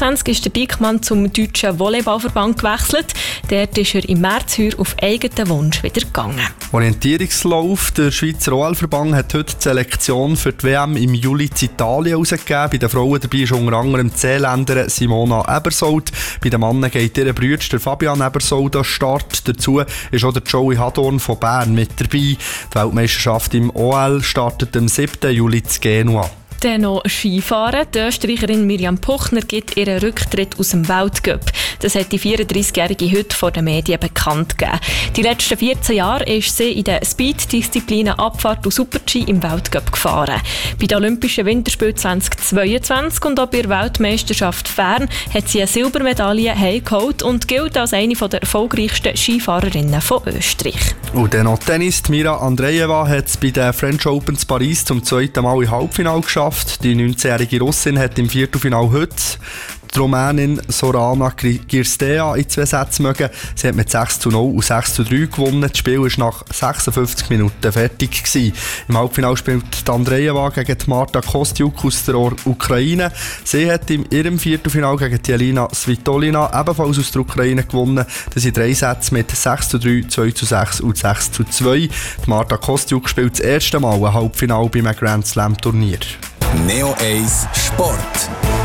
2022 ist der Diekmann zum Deutschen Volleyballverband gewechselt. Dort ist er im März heuer auf eigenen Wunsch wieder gegangen. Orientierungslauf. Der Schweizer OL-Verband hat heute die Selektion für die WM im Juli in Italien herausgegeben. Bei den Frauen dabei ist unter anderem die Seeländerin Simona Ebersold. Bei den Männern geht ihr Bruder der Fabian Ebersold an Start. Dazu ist auch der Joey Hadorn von Bern mit dabei. Die Weltmeisterschaft im OL startet am 7. Juli in Genua. Dann noch Skifahren. Die Österreicherin Mirjam Puchner gibt ihren Rücktritt aus dem Weltcup. Das hat die 34-Jährige heute vor den Medien bekannt gegeben. Die letzten 14 Jahre ist sie in den Speed-Disziplinen Abfahrt und Super-G im Weltcup gefahren. Bei den Olympischen Winterspielen 2022 und auch bei der Weltmeisterschaft Fern hat sie eine Silbermedaille heimgeholt und gilt als eine der erfolgreichsten Skifahrerinnen von Österreich. Und dann noch Tennis. Mira Andreeva hat es bei den French Open in Paris zum zweiten Mal im Halbfinale geschafft. Die 19-jährige Russin hat im Viertelfinale heute die Rumänin Sorana Girstea in 2 Sätzen mögen. Sie hat mit 6:0 und 6:3 gewonnen. Das Spiel war nach 56 Minuten fertig gewesen. Im Halbfinale spielt Andreeva gegen Marta Kostyuk aus der Ukraine. Sie hat in ihrem Viertelfinale gegen Jelena Svitolina ebenfalls aus der Ukraine gewonnen. Das sind 3 Sätze mit 6:3, 2:6 und 6:2. Marta Kostyuk spielt das erste Mal ein Halbfinale bei einem Grand Slam Turnier. Neo 1 Sport.